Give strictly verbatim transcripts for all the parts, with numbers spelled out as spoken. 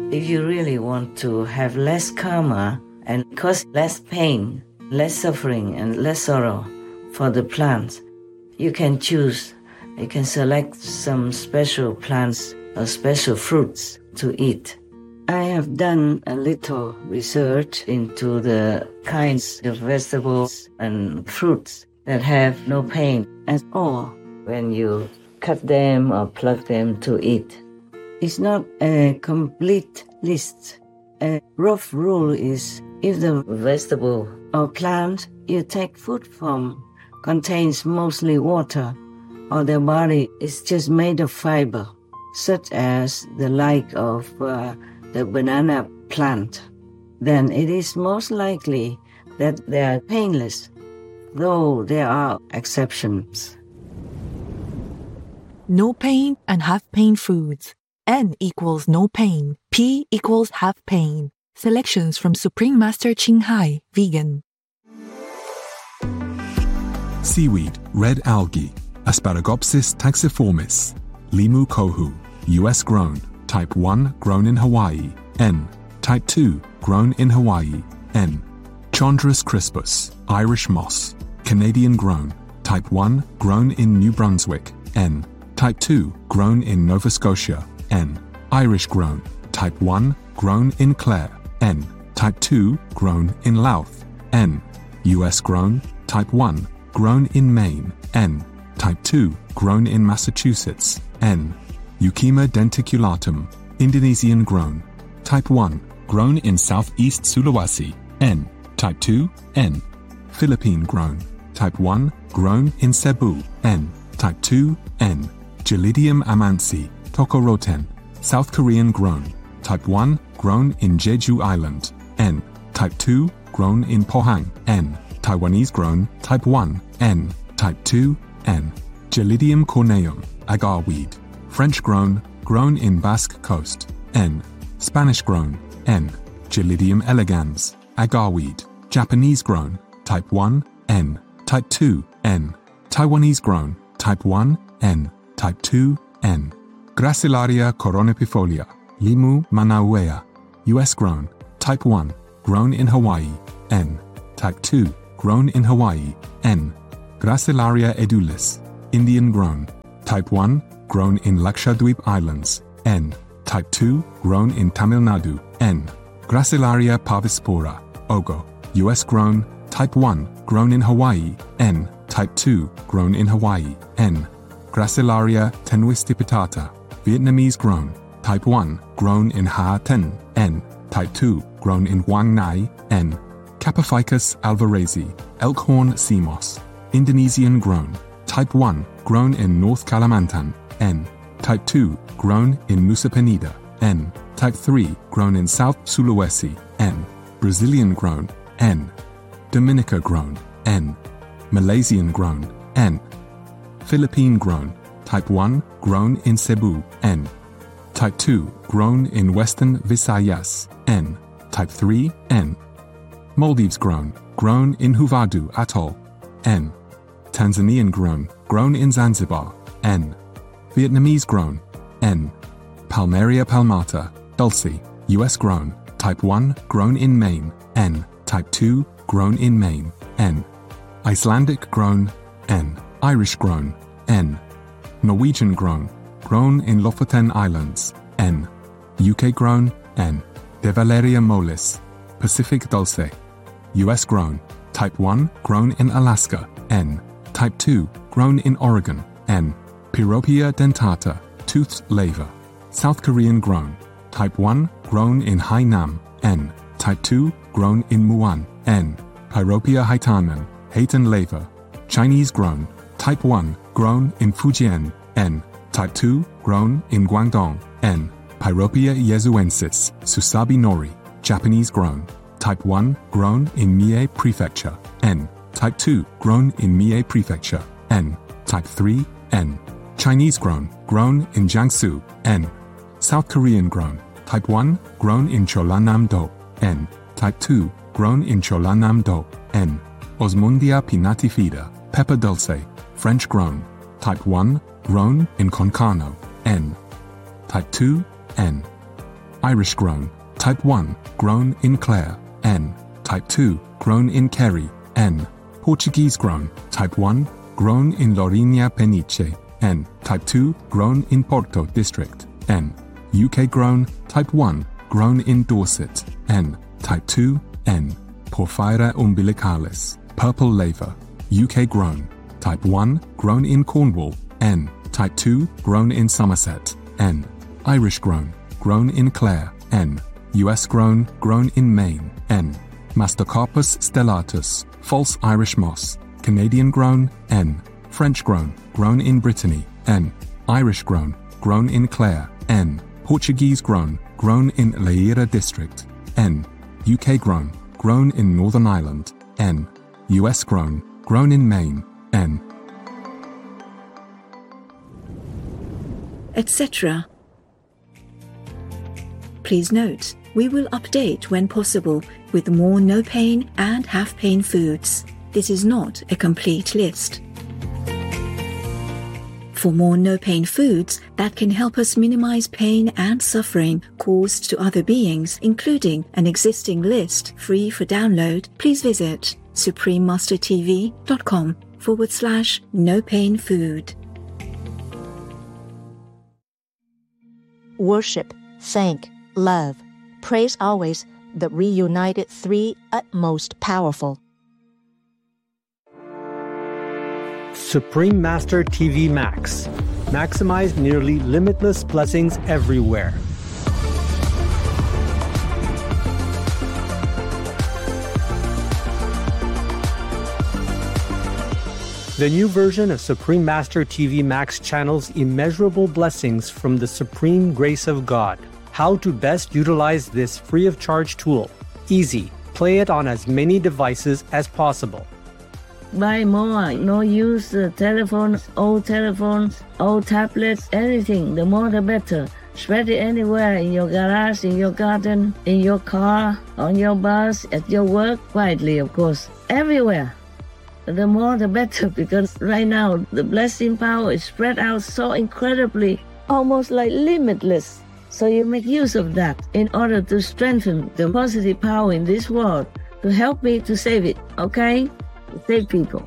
If you really want to have less karma and cause less pain, less suffering, and less sorrow for the plants, you can choose, you can select some special plants or special fruits to eat. I have done a little research into the kinds of vegetables and fruits that have no pain at all when you cut them or pluck them to eat. It's not a complete list. A rough rule is if the vegetable or plant you take food from contains mostly water, or their body is just made of fiber, such as the like of uh, the banana plant, then it is most likely that they are painless, though there are exceptions. No pain and half pain foods. N equals no pain. P equals half pain. Selections from Supreme Master Ching Hai, vegan. Seaweed, red algae, Asparagopsis taxiformis, Limu kohu, U S grown, type one, grown in Hawaii, N. Type two, grown in Hawaii, N. Chondrus crispus, Irish moss, Canadian grown, type one, grown in New Brunswick, N. Type two, grown in Nova Scotia, N. Irish grown, type one, grown in Clare, N. Type two, grown in Louth, N. U S grown, type one, grown in Maine, N. Type two, grown in Massachusetts, N. Euchema denticulatum, Indonesian grown, type one, grown in Southeast Sulawesi, N. Type two, N. Philippine grown, type one, grown in Cebu, N. Type two, N. Gelidium amansi, Tokoroten, South Korean grown, type one, grown in Jeju Island, N. Type two, grown in Pohang, N. Taiwanese grown, type one, N. Type two, N. Gelidium corneum, agar weed, French grown, grown in Basque Coast, N. Spanish grown, N. Gelidium elegans, agar weed, Japanese grown, type one, N. Type two, N. Taiwanese grown, type one, N. Type two, N. Gracilaria coronapifolia, Limu manauea, U S grown, type one, grown in Hawaii, N. Type two, grown in Hawaii, N. Gracilaria edulis, Indian grown, type one, grown in Lakshadweep Islands, N. Type two, grown in Tamil Nadu, N. Gracilaria parvispora, Ogo, U S grown, type one, grown in Hawaii, N. Type two, grown in Hawaii, N. Gracilaria tenuistipitata, Vietnamese grown, type one, grown in Ha Ten, N. Type two, grown in Wang Nai, N. Capophycus alvarezi, Elkhorn sea moss, Indonesian grown, type one, grown in North Kalimantan, N. Type two, grown in Nusa Penida, N. Type three, grown in South Sulawesi, N. Brazilian grown, N. Dominica grown, N. Malaysian grown, N. Philippine grown, type one, grown in Cebu, N. Type two, grown in Western Visayas, N. Type three, N. Maldives grown, grown in Huvadu Atoll, N. Tanzanian grown, grown in Zanzibar, N. Vietnamese grown, N. Palmaria palmata, Dulce, U S grown, type one, grown in Maine, N. Type two, grown in Maine, N. Icelandic grown, N. Irish grown, N. Norwegian grown, grown in Lofoten Islands, N. U K grown, N. De Valeria mollis, Pacific dulce, U S grown, type one, grown in Alaska, N. Type two, grown in Oregon, N. Pyropia dentata, toothed laver, South Korean grown, type one, grown in Hainan, N. Type two, grown in Muan, N. Pyropia haitanen, Hayton laver, Chinese grown, type one, grown in Fujian, N. Type two, grown in Guangdong, N. Pyropia yezuensis, Susabi nori, Japanese grown, type one, grown in Mie Prefecture, N. Type two, grown in Mie Prefecture, N. Type three, N. Chinese grown, grown in Jiangsu, N. South Korean grown, type one, grown in Cholanam-do, N. Type two, grown in Cholanam-do, N. Osmundia pinnatifida, pepper dulce, French grown, type one, grown in Concarneau, N. Type two, N. Irish grown, type one, grown in Clare, N. Type two, grown in Kerry, N. Portuguese grown, type one, grown in Lourinhã Peniche, N. Type two, grown in Porto District, N. U K grown, type one, grown in Dorset, N. Type two, N. Porphyra umbilicalis, purple laver, U K grown, type one, grown in Cornwall, N. Type two, grown in Somerset, N. Irish grown, grown in Clare, N. U S grown, grown in Maine, N. Mastocarpus stellatus, false Irish moss, Canadian grown, N. French grown, grown in Brittany, N. Irish grown, grown in Clare, N. Portuguese grown, grown in Leiria District, N. U K grown, grown in Northern Ireland, N. U S grown, grown in Maine, N. et cetera. Please note, we will update when possible with more no-pain and half-pain foods. This is not a complete list. For more no-pain foods that can help us minimize pain and suffering caused to other beings, including an existing list free for download, please visit suprememastertv.com forward slash no pain food. Worship, thank, love, praise always the reunited three utmost powerful. Supreme Master T V Max. Maximize nearly limitless blessings everywhere. The new version of Supreme Master T V Max channels immeasurable blessings from the supreme grace of God. How to best utilize this free of charge tool. Easy. Play it on as many devices as possible. Buy more, no use uh, telephones, old telephones, old tablets, anything. The more the better. Spread it anywhere, in your garage, in your garden, in your car, on your bus, at your work, quietly of course, everywhere. The more the better, because right now the blessing power is spread out so incredibly, almost like limitless. So you make use of that in order to strengthen the positive power in this world, to help me to save it, okay? Save people.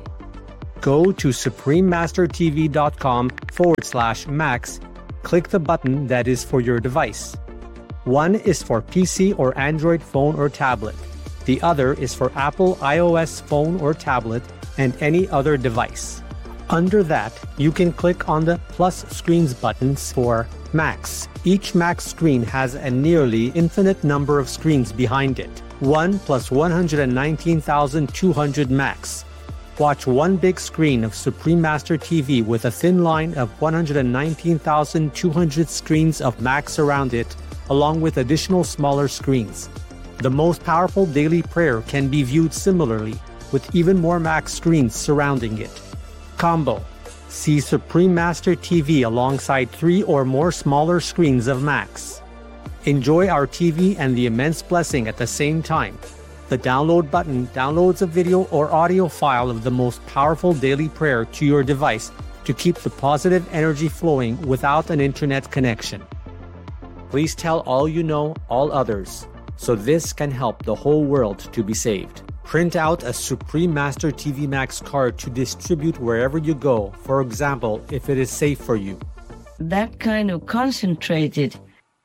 Go to suprememastertv.com forward slash max. Click the button that is for your device. One is for P C or Android phone or tablet. The other is for Apple iOS phone or tablet and any other device. Under that, you can click on the plus screens buttons for Max. Each Max screen has a nearly infinite number of screens behind it. one plus one hundred nineteen thousand two hundred Max. Watch one big screen of Supreme Master T V with a thin line of one hundred nineteen thousand two hundred screens of Max around it, along with additional smaller screens. The most powerful daily prayer can be viewed similarly, with even more Max screens surrounding it. Combo. See Supreme Master T V alongside three or more smaller screens of Max. Enjoy our T V and the immense blessing at the same time. The download button downloads a video or audio file of the most powerful daily prayer to your device to keep the positive energy flowing without an internet connection. Please tell all you know, all others, so this can help the whole world to be saved. Print out a Supreme Master T V Max card to distribute wherever you go, for example, if it is safe for you. That kind of concentrated,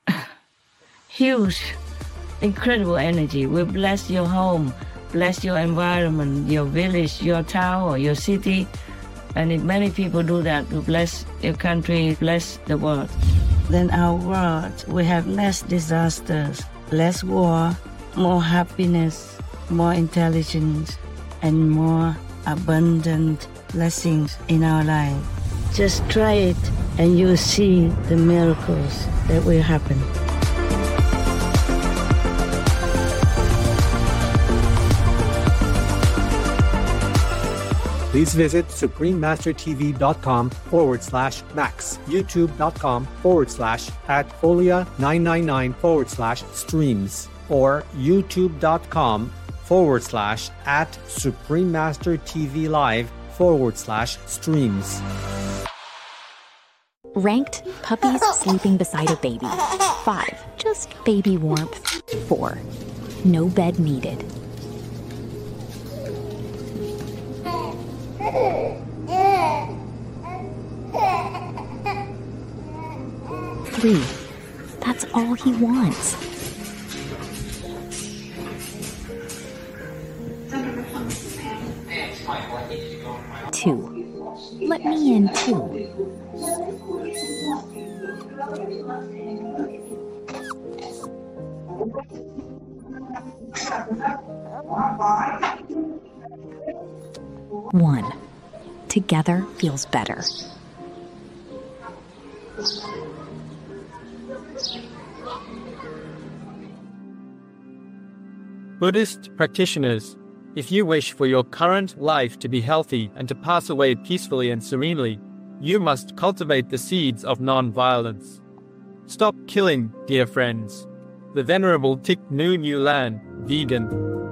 huge, incredible energy will bless your home, bless your environment, your village, your town, or your city. And if many people do that, to bless your country, bless the world. Then our world will have less disasters, less war, more happiness, more intelligence, and more abundant blessings in our life. Just try it and you'll see the miracles that will happen. Please visit suprememastertv.com forward slash max, youtube.com forward slash at folia999 forward slash streams, or youtube.com forward slash at suprememastertv live forward slash streams. Ranked puppies sleeping beside a baby. Five. Just just baby warmth. four. No bed needed. Three. That's all he wants. Two. Let me in too. One. Together feels better. Buddhist practitioners, if you wish for your current life to be healthy and to pass away peacefully and serenely, you must cultivate the seeds of non-violence. Stop killing, dear friends. The Venerable Thich Nhat Hanh, vegan.